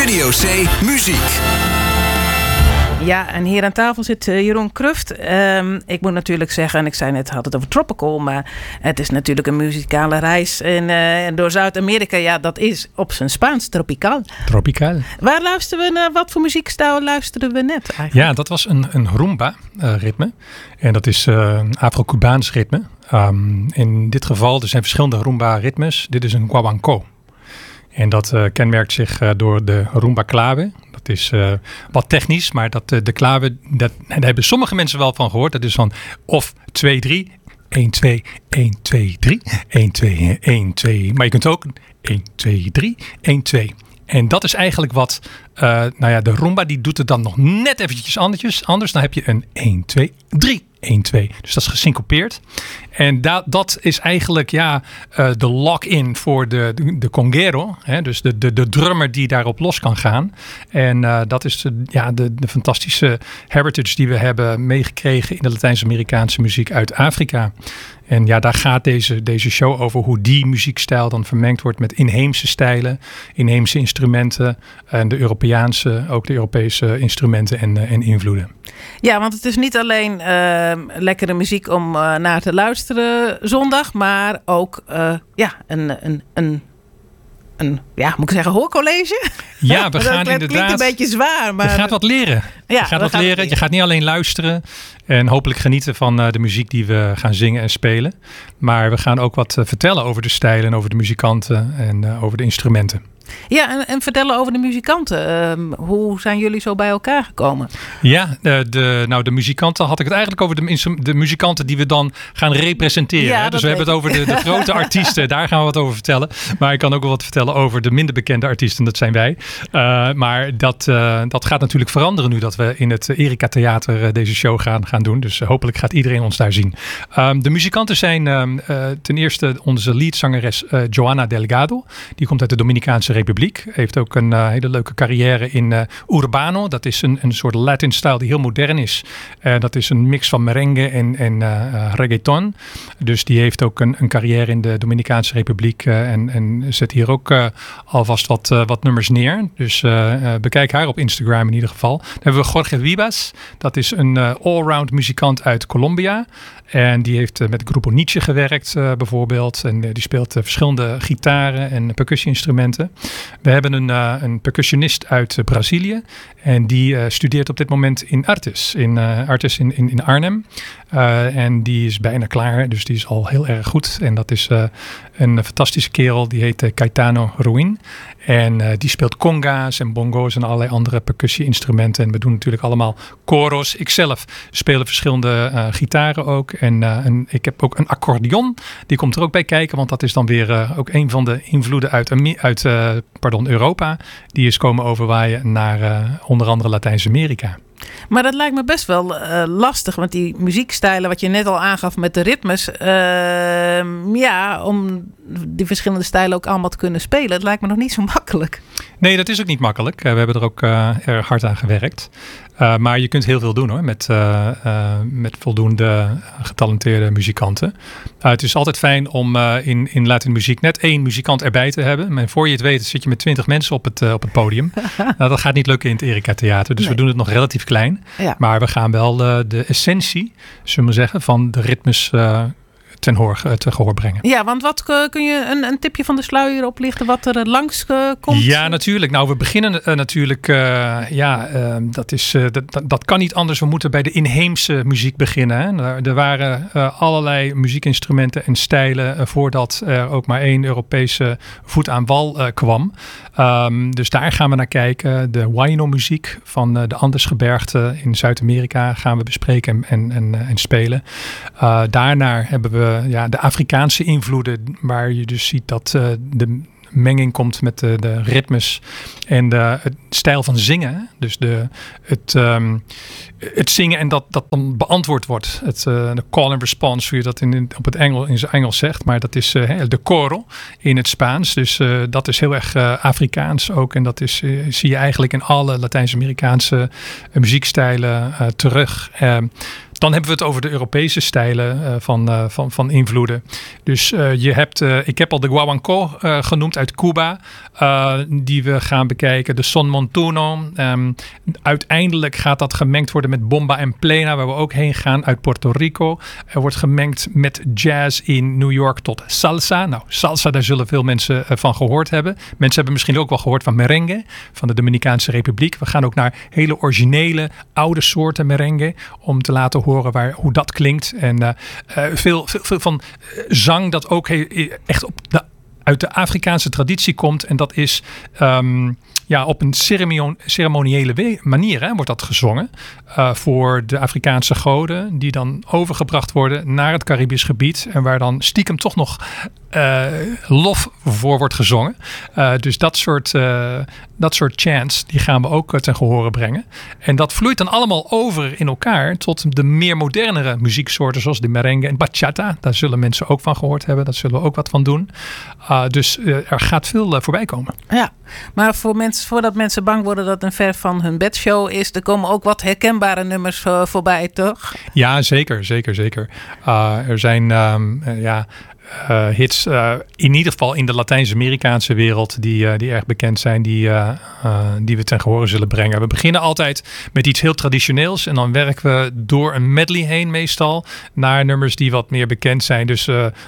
Studio C Muziek. Ja, en hier aan tafel zit Jeroen Kruft. Ik moet natuurlijk zeggen, en ik zei net, had het over tropical, maar het is natuurlijk een muzikale reis door Zuid-Amerika. Ja, dat is op zijn Spaans tropical. Tropical. Waar luisteren we naar? Wat voor muziekstijl luisterden we net eigenlijk? Ja, dat was een rumba ritme. En dat is een Afro-Cubaans ritme. In dit geval, er zijn verschillende rumba ritmes. Dit is een guabanco. En dat kenmerkt zich door de rumba clave. Dat is wat technisch, maar de clave, daar hebben sommige mensen wel van gehoord. Dat is van of 2, 3, 1, 2, 1, 2, 3, 1, 2, 1, 2. Maar je kunt ook 1, 2, 3, 1, 2. En dat is eigenlijk wat, de rumba die doet het dan nog net eventjes anders. Dan heb je een 1, 2, 3, 1, 2. Dus dat is gesyncopeerd. En dat is eigenlijk de lock-in voor de conguero. Hè? Dus de drummer die daarop los kan gaan. En dat is de fantastische heritage die we hebben meegekregen in de Latijns-Amerikaanse muziek uit Afrika. En ja, daar gaat deze show over hoe die muziekstijl dan vermengd wordt met inheemse stijlen, inheemse instrumenten en de Europese instrumenten en invloeden. Ja, want het is niet alleen lekkere muziek om naar te luisteren zondag, maar ook moet ik zeggen, hoorcollege? Ja, we gaan dat inderdaad. Klinkt een beetje zwaar, maar je gaat wat leren. Je gaat niet alleen luisteren en hopelijk genieten van de muziek die we gaan zingen en spelen. Maar we gaan ook wat vertellen over de stijlen en over de muzikanten en over de instrumenten. Ja, en vertellen over de muzikanten. Hoe zijn jullie zo bij elkaar gekomen? Ja, de muzikanten had ik het eigenlijk over de muzikanten die we dan gaan representeren. Ja, dus we hebben het over de grote artiesten. Daar gaan we wat over vertellen. Maar ik kan ook wel wat vertellen over de minder bekende artiesten. Dat zijn wij. Maar dat gaat natuurlijk veranderen nu dat we in het Erika Theater deze show gaan doen. Dus hopelijk gaat iedereen ons daar zien. De muzikanten zijn ten eerste onze leadzangeres Joana Delgado. Die komt uit de Dominicaanse Republiek. Heeft ook een hele leuke carrière in Urbano. Dat is een soort Latin-stijl die heel modern is. Dat is een mix van merengue en reggaeton. Dus die heeft ook een carrière in de Dominicaanse Republiek. En zet hier ook alvast wat nummers neer. Dus bekijk haar op Instagram in ieder geval. Dan hebben we Jorge Vivas. Dat is een allround muzikant uit Colombia. En die heeft met Grupo Nietzsche gewerkt bijvoorbeeld. En die speelt verschillende gitaren en percussie-instrumenten. We hebben een percussionist uit Brazilië. En die studeert op dit moment in Artes. In Arnhem. En die is bijna klaar. Dus die is al heel erg goed. En dat is een fantastische kerel. Die heet Caetano Ruin. En die speelt conga's en bongo's en allerlei andere percussie-instrumenten. En we doen natuurlijk allemaal koros. Ikzelf speel verschillende gitaren ook. En ik heb ook een accordeon. Die komt er ook bij kijken. Want dat is dan weer ook een van de invloeden uit Europa. Die is komen overwaaien naar onder andere Latijns-Amerika. Maar dat lijkt me best wel lastig. Want die muziekstijlen, wat je net al aangaf met de ritmes. Om die verschillende stijlen ook allemaal te kunnen spelen. Het lijkt me nog niet zo makkelijk. Nee, dat is ook niet makkelijk. We hebben er ook erg hard aan gewerkt. Maar je kunt heel veel doen hoor. Met voldoende getalenteerde muzikanten. Het is altijd fijn om in Latin muziek net 1 muzikant erbij te hebben. Maar voor je het weet zit je met 20 mensen op het podium. Dat gaat niet lukken in het Erika Theater. Dus we doen het nog relatief klein. Ja. Maar we gaan wel de essentie, zullen we zeggen, van de ritmes te gehoor brengen. Ja, want wat kun je een tipje van de sluier oplichten wat er langs komt? Ja, natuurlijk. Nou, we beginnen natuurlijk, dat kan niet anders. We moeten bij de inheemse muziek beginnen. Hè. Er waren allerlei muziekinstrumenten en stijlen voordat er ook maar 1 Europese voet aan wal kwam. Dus daar gaan we naar kijken. De Huayno-muziek van de Andesgebergte in Zuid-Amerika gaan we bespreken en spelen. Daarna hebben we de Afrikaanse invloeden, waar je dus ziet dat de menging komt met de ritmes en het stijl van zingen. Dus het zingen en dat dan beantwoord wordt. De call and response, hoe je dat in zijn Engels zegt. Maar dat is de coro in het Spaans. Dus dat is heel erg Afrikaans ook. En dat zie je eigenlijk in alle Latijns-Amerikaanse muziekstijlen terug. Dan hebben we het over de Europese stijlen van invloeden. Dus je hebt, ik heb al de guaguancó genoemd uit Cuba, die we gaan bekijken. De son montuno. Uiteindelijk gaat dat gemengd worden met bomba en plena, waar we ook heen gaan, uit Puerto Rico. Er wordt gemengd met jazz in New York tot salsa. Nou, salsa, daar zullen veel mensen van gehoord hebben. Mensen hebben misschien ook wel gehoord van merengue, van de Dominicaanse Republiek. We gaan ook naar hele originele, oude soorten merengue, om te laten horen hoe dat klinkt. En veel van zang dat ook echt uit de Afrikaanse traditie komt. En dat is op een ceremoniële manier wordt dat gezongen. Voor de Afrikaanse goden. Die dan overgebracht worden naar het Caribisch gebied. En waar dan stiekem toch nog lof voor wordt gezongen. Dus dat soort chants, die gaan we ook ten gehore brengen. En dat vloeit dan allemaal over in elkaar tot de meer modernere muzieksoorten, zoals de merengue en bachata. Daar zullen mensen ook van gehoord hebben. Daar zullen we ook wat van doen. Dus er gaat veel voorbij komen. Ja, maar voordat mensen bang worden dat het een ver van hun bedshow is, er komen ook wat herkenbare nummers voorbij, toch? Ja, zeker. Er zijn hits, in ieder geval in de Latijns-Amerikaanse wereld, die erg bekend zijn, die we ten gehore zullen brengen. We beginnen altijd met iets heel traditioneels en dan werken we door een medley heen meestal naar nummers die wat meer bekend zijn. Dus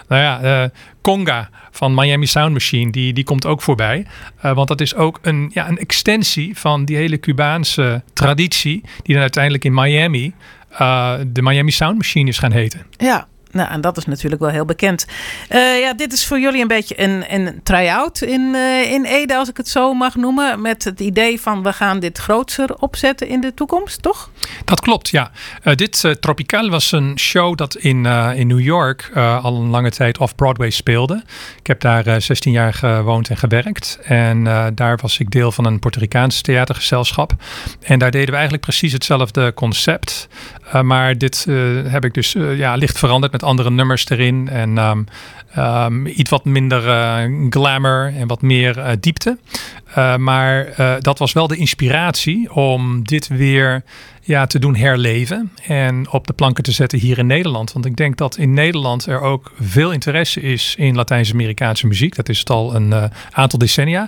Conga van Miami Sound Machine, die komt ook voorbij. Want dat is ook een extensie van die hele Cubaanse traditie, die dan uiteindelijk in Miami de Miami Sound Machine is gaan heten. Ja. Nou, en dat is natuurlijk wel heel bekend. Dit is voor jullie een beetje een try-out in Ede, als ik het zo mag noemen. Met het idee van we gaan dit grootser opzetten in de toekomst, toch? Dat klopt, ja. Dit Tropical was een show dat in New York al een lange tijd off-Broadway speelde. Ik heb daar 16 jaar gewoond en gewerkt. En daar was ik deel van een Puerto Ricaans theatergezelschap. En daar deden we eigenlijk precies hetzelfde concept. Maar dit heb ik dus licht veranderd met andere nummers erin. En iets wat minder glamour en wat meer diepte. Maar dat was wel de inspiratie om dit weer te doen herleven. En op de planken te zetten hier in Nederland. Want ik denk dat in Nederland er ook veel interesse is in Latijns-Amerikaanse muziek. Dat is het al een aantal decennia.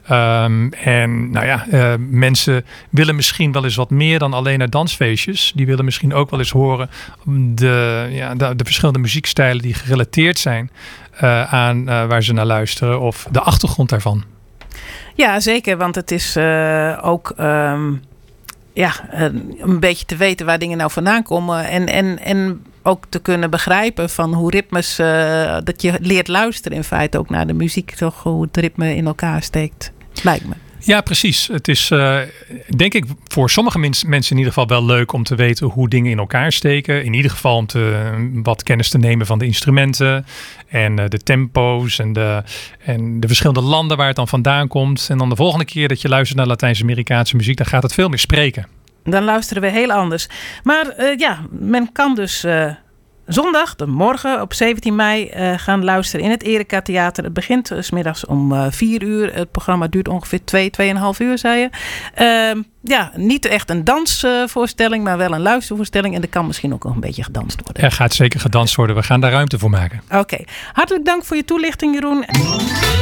Mensen willen misschien wel eens wat meer dan alleen naar dansfeestjes. Die willen misschien ook wel eens horen de verschillende muziekstijlen die gerelateerd zijn aan waar ze naar luisteren. Of de achtergrond daarvan. Ja, zeker. Want het is ook een beetje te weten waar dingen nou vandaan komen. En ook te kunnen begrijpen van hoe ritmes, dat je leert luisteren in feite ook naar de muziek. Toch hoe het ritme in elkaar steekt, lijkt me. Ja, precies. Het is denk ik voor sommige mensen in ieder geval wel leuk om te weten hoe dingen in elkaar steken. In ieder geval om wat kennis te nemen van de instrumenten en de tempo's en de verschillende landen waar het dan vandaan komt. En dan de volgende keer dat je luistert naar Latijns-Amerikaanse muziek, dan gaat het veel meer spreken. Dan luisteren we heel anders. Maar men kan dus zondag, morgen op 17 mei, gaan luisteren in het Erika Theater. Het begint 's middags om 4 uur. Het programma duurt ongeveer 2,5 uur, zei je. Niet echt een dansvoorstelling, maar wel een luistervoorstelling. En er kan misschien ook nog een beetje gedanst worden. Er gaat zeker gedanst worden. We gaan daar ruimte voor maken. Oké. Hartelijk dank voor je toelichting, Jeroen.